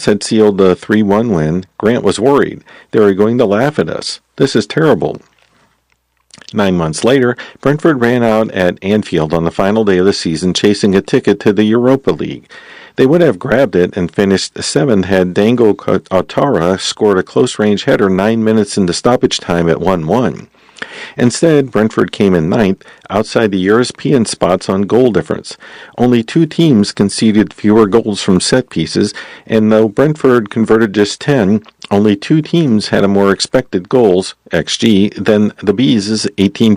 had sealed the 3-1 win, Grant was worried. They were going to laugh at us. This is terrible. 9 months later, Brentford ran out at Anfield on the final day of the season chasing a ticket to the Europa League. They would have grabbed it and finished 7th had Dango Ouattara scored a close-range header 9 minutes into stoppage time at 1-1. Instead, Brentford came in 9th, outside the European spots on goal difference. Only 2 teams conceded fewer goals from set pieces, and though Brentford converted just 10, only 2 teams had a more expected goals, XG, than the Bees'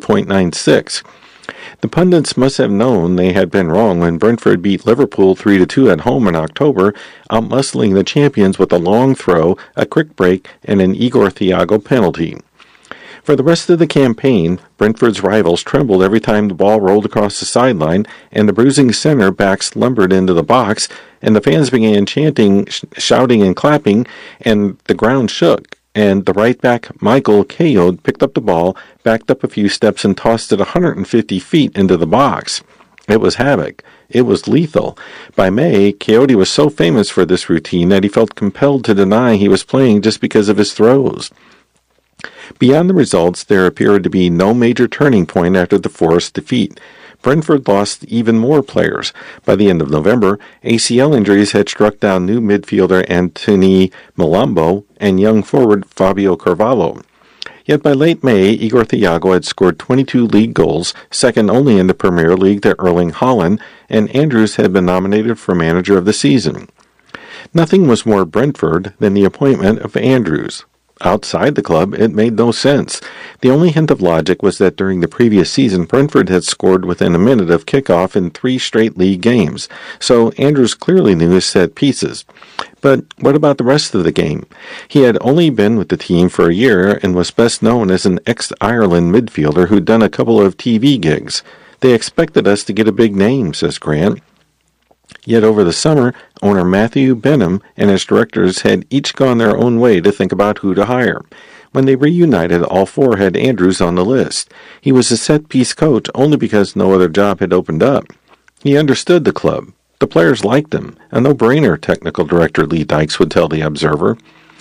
18.96. The pundits must have known they had been wrong when Brentford beat Liverpool 3-2 at home in October, outmuscling the champions with a long throw, a quick break, and an Igor Thiago penalty. For the rest of the campaign, Brentford's rivals trembled every time the ball rolled across the sideline, and the bruising center backs lumbered into the box, and the fans began chanting, shouting, and clapping, and the ground shook, and the right back, Michael Kayode, picked up the ball, backed up a few steps, and tossed it 150 feet into the box. It was havoc. It was lethal. By May, Kayode was so famous for this routine that he felt compelled to deny he was playing just because of his throws. Beyond the results, there appeared to be no major turning point after the Forest defeat. Brentford lost even more players. By the end of November, ACL injuries had struck down new midfielder Anthony Malambo and young forward Fabio Carvalho. Yet by late May, Igor Thiago had scored 22 league goals, second only in the Premier League to Erling Haaland, and Andrews had been nominated for Manager of the Season. Nothing was more Brentford than the appointment of Andrews. Outside the club, it made no sense. The only hint of logic was that during the previous season, Brentford had scored within a minute of kickoff in 3 straight league games, so Andrews clearly knew his set pieces. But what about the rest of the game? He had only been with the team for a year and was best known as an ex-Ireland midfielder who'd done a couple of TV gigs. They expected us to get a big name, says Grant. Yet over the summer, owner Matthew Benham and his directors had each gone their own way to think about who to hire. When they reunited, all 4 had Andrews on the list. He was a set-piece coach only because no other job had opened up. He understood the club. The players liked him. A no-brainer, technical director Lee Dykes would tell the Observer.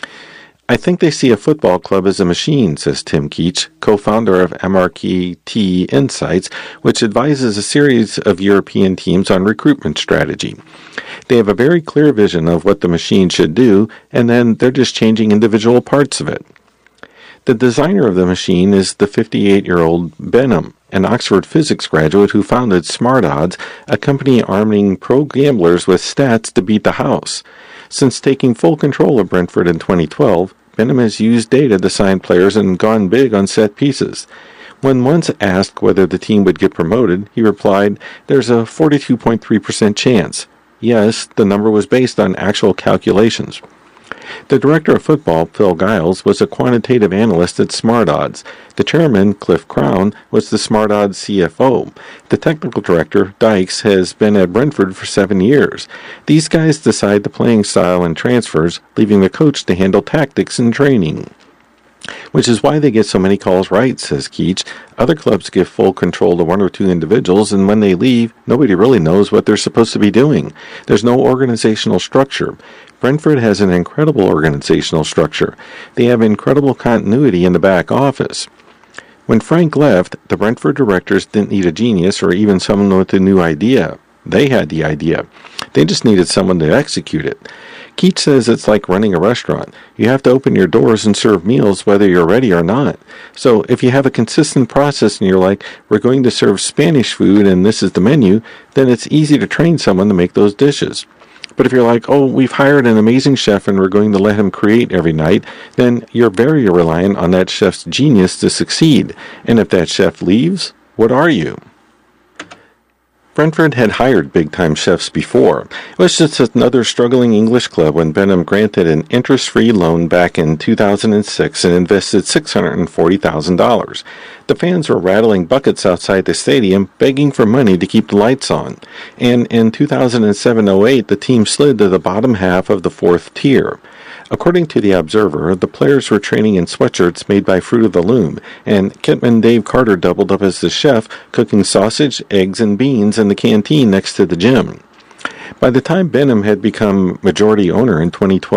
I think they see a football club as a machine, says Tim Keach, co-founder of MRKT Insights, which advises a series of European teams on recruitment strategy. They have a very clear vision of what the machine should do, and then they're just changing individual parts of it. The designer of the machine is the 58-year-old Benham, an Oxford physics graduate who founded Smart Odds, a company arming pro gamblers with stats to beat the house. Since taking full control of Brentford in 2012, Benham has used data to sign players and gone big on set pieces. When once asked whether the team would get promoted, he replied, "There's a 42.3% chance." Yes, the number was based on actual calculations. The director of football, Phil Giles, was a quantitative analyst at Smart Odds. The chairman, Cliff Crown, was the Smart Odds CFO. The technical director, Dykes, has been at Brentford for 7 years. These guys decide the playing style and transfers, leaving the coach to handle tactics and training. Which is why they get so many calls right, says Keach. Other clubs give full control to 1 or 2 individuals, and when they leave, nobody really knows what they're supposed to be doing. There's no organizational structure. Brentford has an incredible organizational structure. They have incredible continuity in the back office. When Frank left, the Brentford directors didn't need a genius or even someone with a new idea. They had the idea. They just needed someone to execute it. Keach says it's like running a restaurant. You have to open your doors and serve meals whether you're ready or not. So if you have a consistent process and you're like, we're going to serve Spanish food and this is the menu, then it's easy to train someone to make those dishes. But if you're like, oh, we've hired an amazing chef and we're going to let him create every night, then you're very reliant on that chef's genius to succeed. And if that chef leaves, what are you? Brentford had hired big-time chefs before. It was just another struggling English club when Benham granted an interest-free loan back in 2006 and invested $640,000. The fans were rattling buckets outside the stadium, begging for money to keep the lights on. And in 2007-08, the team slid to the bottom half of the 4th tier. According to the Observer, the players were training in sweatshirts made by Fruit of the Loom, and Kitman Dave Carter doubled up as the chef, cooking sausage, eggs, and beans in the canteen next to the gym. By the time Benham had become majority owner in 2012,